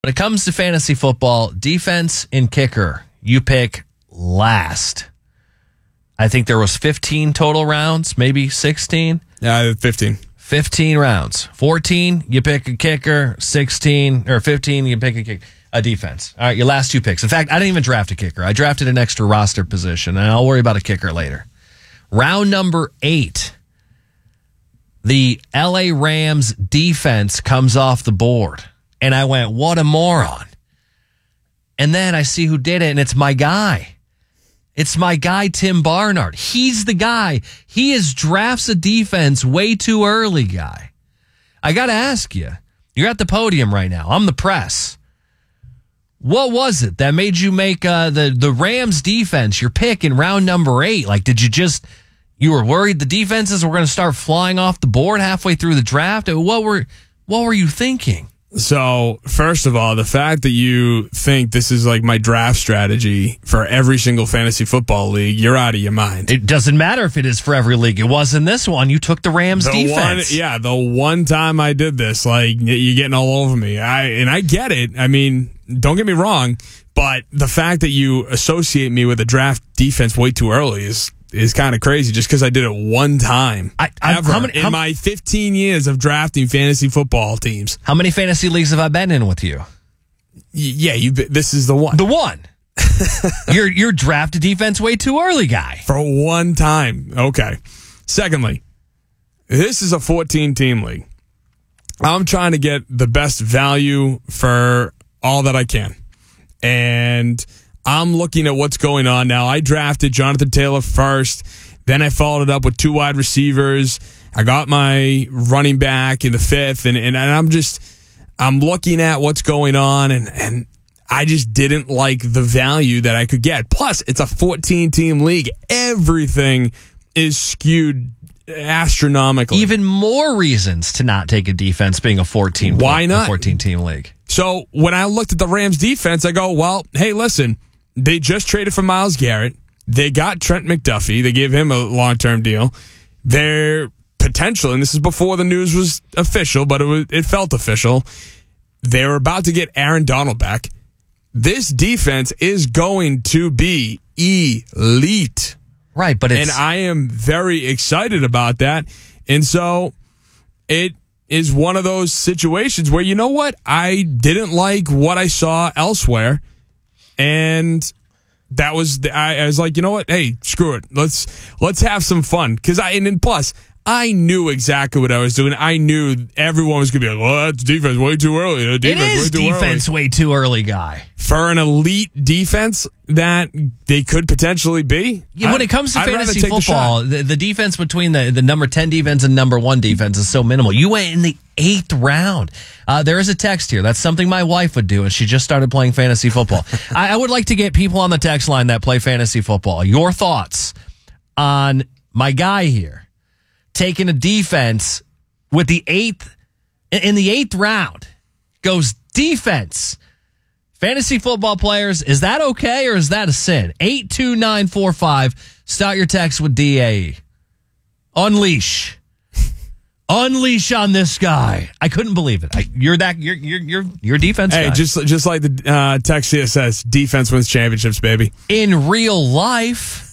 When it comes to fantasy football, defense and kicker, you pick last. I think there was 15 total rounds, maybe 16. Yeah, 15. 15 rounds. 14, you pick a kicker. 16 or 15, you pick a defense. All right, your last two picks. In fact, I didn't even draft a kicker. I drafted an extra roster position, and I'll worry about a kicker later. Round number 8, the LA Rams defense comes off the board. And I went, what a moron. And then I see who did it, and it's my guy. It's my guy, Tim Barnard. He's the guy. He drafts a defense way too early, guy. I got to ask you, you're at the podium right now. I'm the press. What was it that made you make the Rams defense your pick in round number 8? Like, you were worried the defenses were going to start flying off the board halfway through the draft? What were you thinking? So, first of all, the fact that you think this is like my draft strategy for every single fantasy football league, you're out of your mind. It doesn't matter if it is for every league. It was in this one. You took the Rams defense. The one time I did this, like, you're getting all over me. I get it. I mean, don't get me wrong, but the fact that you associate me with a draft defense way too early is kind of crazy just because I did it one time in my 15 years of drafting fantasy football teams. How many fantasy leagues have I been in with you? This is the one. The one. You're drafted defense way too early, guy. For one time. Okay. Secondly, this is a 14-team league. I'm trying to get the best value for all that I can. And I'm looking at what's going on now. I drafted Jonathan Taylor first. Then I followed it up with 2 wide receivers. I got my running back in the 5th. And I'm looking at what's going on. And I just didn't like the value that I could get. Plus, it's a 14-team league. Everything is skewed astronomically. Even more reasons to not take a defense being a 14-team league. So when I looked at the Rams defense, I go, well, hey, listen. They just traded for Myles Garrett. They got Trent McDuffie. They gave him a long-term deal. They're potential, and this is before the news was official, but it felt official. They're about to get Aaron Donald back. This defense is going to be elite. Right, and I am very excited about that. And so it is one of those situations where, you know what? I didn't like what I saw elsewhere. And that was, I was like, you know what? Hey, screw it. Let's have some fun. Plus, I knew exactly what I was doing. I knew everyone was going to be like, well, that's defense way too early. It is defense way too early, guy. For an elite defense that they could potentially be. Yeah, when it comes to fantasy football, the difference between the number 10 defense and number 1 defense is so minimal. You went in the 8th round. There is a text here. That's something my wife would do, and she just started playing fantasy football. I would like to get people on the text line that play fantasy football. Your thoughts on my guy here taking a defense with the 8th in the 8th round. Goes defense. Fantasy football players, is that okay or is that a sin? 82945. Start your text with DAE. Unleash. Unleash on this guy. I couldn't believe it. You're defense guy. Hey, just like the text here says, defense wins championships, baby. In real life,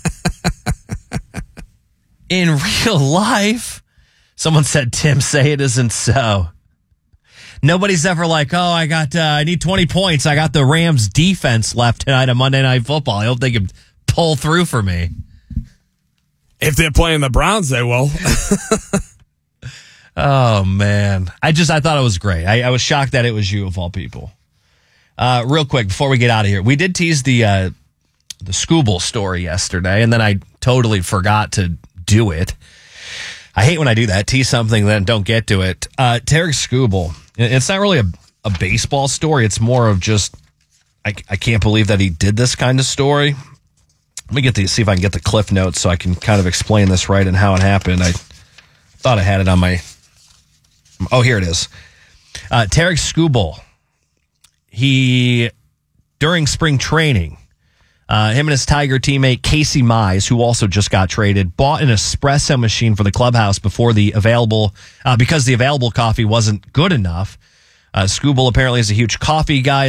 someone said, Tim, say it isn't so. Nobody's ever like, oh, I need 20 points. I got the Rams defense left tonight on Monday Night Football. I hope they can pull through for me. If they're playing the Browns, they will. Oh, man. I thought it was great. I was shocked that it was you of all people. Real quick, before we get out of here, we did tease the Scooble story yesterday, and then I totally forgot to do it. I hate when I do that. Tease something, then don't get to it. Tarek Scooble. It's not really a baseball story. It's more of just, I can't believe that he did this kind of story. Let me see if I can get the cliff notes so I can kind of explain this right and how it happened. I thought I had it on my... Oh, here it is. Tarek Scooble. During spring training, him and his Tiger teammate Casey Mize, who also just got traded, bought an espresso machine for the clubhouse because the available coffee wasn't good enough. Scooble apparently is a huge coffee guy.